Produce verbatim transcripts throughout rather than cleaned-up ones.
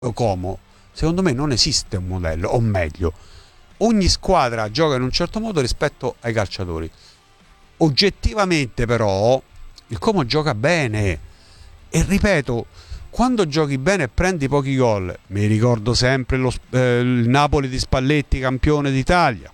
Como, secondo me non esiste un modello, o meglio, ogni squadra gioca in un certo modo rispetto ai calciatori. Oggettivamente però il Como gioca bene, e ripeto, quando giochi bene e prendi pochi gol, mi ricordo sempre lo, eh, il Napoli di Spalletti campione d'Italia,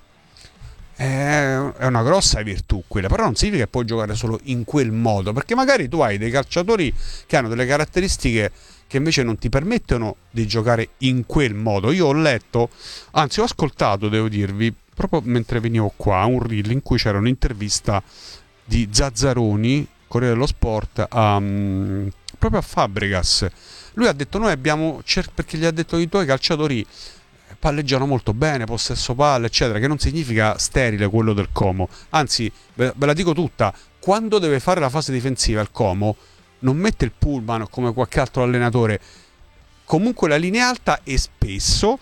è una grossa virtù quella, però non significa che puoi giocare solo in quel modo, perché magari tu hai dei calciatori che hanno delle caratteristiche che invece non ti permettono di giocare in quel modo. Io ho letto, anzi ho ascoltato, devo dirvi, proprio mentre venivo qua, un reel in cui c'era un'intervista di Zazzaroni, Corriere dello Sport, a, um, proprio a Fabregas. Lui ha detto, noi abbiamo, perché gli ha detto, i tuoi calciatori palleggiano molto bene, possesso palle, eccetera, che non significa sterile quello del Como, anzi, ve, ve la dico tutta, quando deve fare la fase difensiva il Como non mette il pullman come qualche altro allenatore, comunque la linea alta, e spesso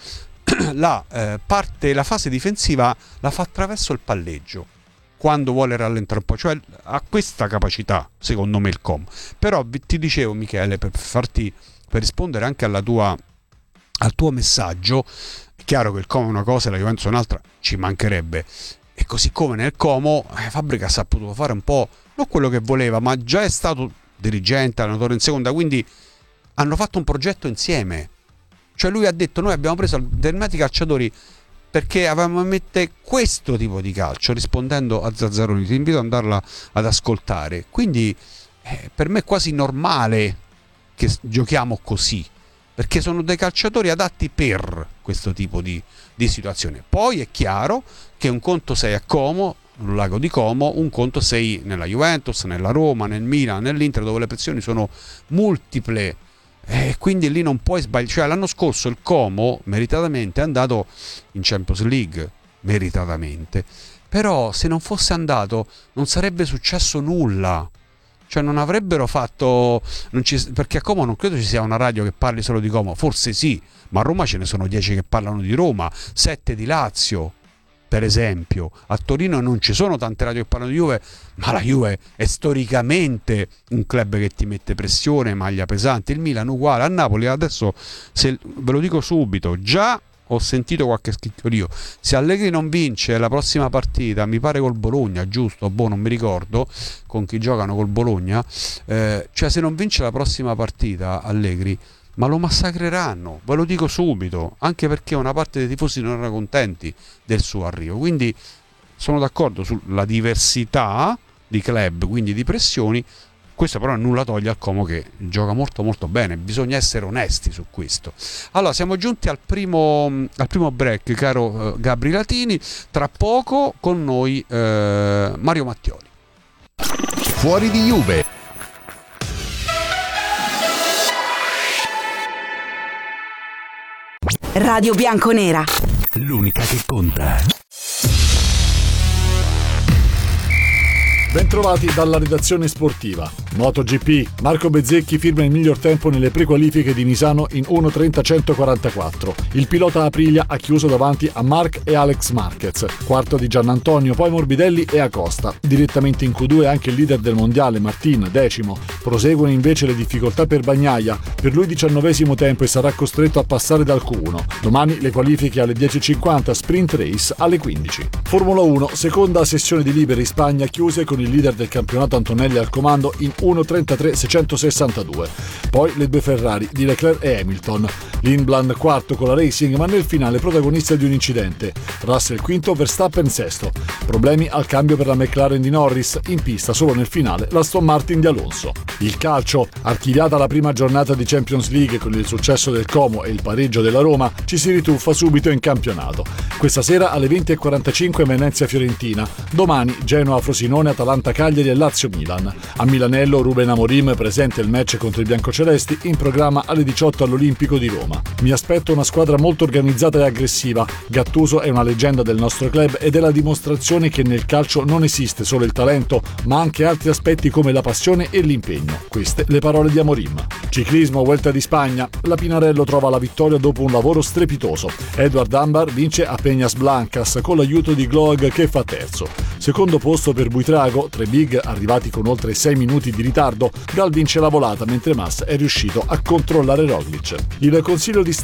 la eh, parte, la fase difensiva la fa attraverso il palleggio quando vuole rallentare un po', cioè ha questa capacità secondo me il Como. Però ti dicevo, Michele, per farti, per rispondere anche alla tua, al tuo messaggio, è chiaro che il Como è una cosa e la Juventus è un'altra, ci mancherebbe, e così come nel Como eh, Fabregas ha potuto fare un po' non quello che voleva, ma già è stato dirigente, allenatore in seconda, quindi hanno fatto un progetto insieme. Cioè lui ha detto, noi abbiamo preso determinati calciatori perché avevamo in mente questo tipo di calcio, rispondendo a Zazzaroni. Ti invito ad andarla ad ascoltare. Quindi eh, per me è quasi normale che giochiamo così, perché sono dei calciatori adatti per questo tipo di, di situazione. Poi è chiaro che un conto sei a Como, un lago di Como, un conto sei nella Juventus, nella Roma, nel Milan, nell'Inter, dove le pressioni sono multiple, e eh, quindi lì non puoi sbagliare. Cioè l'anno scorso il Como meritatamente è andato in Champions League, meritatamente, però se non fosse andato non sarebbe successo nulla, cioè non avrebbero fatto, non ci, perché a Como non credo ci sia una radio che parli solo di Como, forse sì, ma a Roma ce ne sono dieci che parlano di Roma, sette di Lazio per esempio. A Torino non ci sono tante radio che parlano di Juve, ma la Juve è storicamente un club che ti mette pressione, maglia pesante. Il Milan uguale, a Napoli adesso, se, ve lo dico subito, già ho sentito qualche schicchiorio, se Allegri non vince la prossima partita, mi pare col Bologna, giusto? Boh, non mi ricordo con chi giocano col Bologna, eh, cioè se non vince la prossima partita Allegri, ma lo massacreranno, ve lo dico subito, anche perché una parte dei tifosi non erano contenti del suo arrivo. Quindi sono d'accordo sulla diversità di club, quindi di pressioni. Questo però nulla toglie al Como che gioca molto molto bene, bisogna essere onesti su questo. Allora siamo giunti al primo, al primo break, caro eh, Gabri Latini. Tra poco con noi eh, Mario Mattioli. Fuori di Juve. Radio Bianconera, l'unica che conta. Bentrovati dalla redazione sportiva. MotoGP, Marco Bezzecchi firma il miglior tempo nelle prequalifiche di Misano in uno trenta centoquarantaquattro. Il pilota Aprilia ha chiuso davanti a Marc e Alex Marquez. Quarto di Giannantonio, poi Morbidelli e Acosta. Direttamente in Q due anche il leader del mondiale, Martin, decimo. Proseguono invece le difficoltà per Bagnaia. Per lui diciannovesimo tempo e sarà costretto a passare dal Q uno. Domani le qualifiche alle dieci e cinquanta, sprint race alle quindici. Formula uno, seconda sessione di libere in Spagna, chiuse con il leader del campionato Antonelli al comando in uno trentatré seicentosessantadue. Poi le due Ferrari di Leclerc e Hamilton. Lindblad quarto con la Racing, ma nel finale protagonista di un incidente. Russell quinto, Verstappen sesto. Problemi al cambio per la McLaren di Norris, in pista solo nel finale l'Aston Martin di Alonso. Il calcio, archiviata la prima giornata di Champions League con il successo del Como e il pareggio della Roma, ci si rituffa subito in campionato. Questa sera alle venti e quarantacinque Venezia-Fiorentina, domani Genoa-Frosinone, Atalanta-Cagliari e Lazio-Milan. A Milanello Ruben Amorim presente il match contro i biancocelesti, in programma alle diciotto all'Olimpico di Roma. Mi aspetto una squadra molto organizzata e aggressiva. Gattuso è una leggenda del nostro club ed è la dimostrazione che nel calcio non esiste solo il talento, ma anche altri aspetti come la passione e l'impegno. Queste le parole di Amorim. Ciclismo, Vuelta di Spagna. La Pinarello trova la vittoria dopo un lavoro strepitoso. Edward Ambar vince a Peñas Blancas con l'aiuto di Gloag che fa terzo. Secondo posto per Buitrago, tre big arrivati con oltre sei minuti di ritardo, Gal vince la volata mentre Mas è riuscito a controllare Roglic. Il Consiglio di